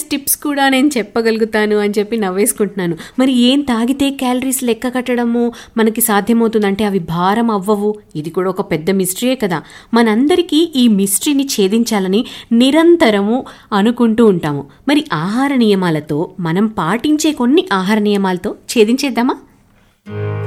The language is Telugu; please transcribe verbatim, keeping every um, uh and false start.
టిప్స్ కూడా నేను చెప్పగలుగుతాను అని చెప్పి నవ్వేసుకుంటున్నాను. మరి ఏం తాగితే క్యాలరీస్ లెక్క కట్టడము మనకి సాధ్యమవుతుందంటే అవి భారం అవ్వవు. ఇది కూడా ఒక పెద్ద మిస్టరీయే కదా. మనందరికీ ఈ మిస్టరీని ఛేదించాలని నిరంతరము అనుకుంటూ ఉంటాము. మరి ఆహార నియమాలతో, మనం పాటించే కొన్ని ఆహార నియమాలతో ఛేదించేద్దామా?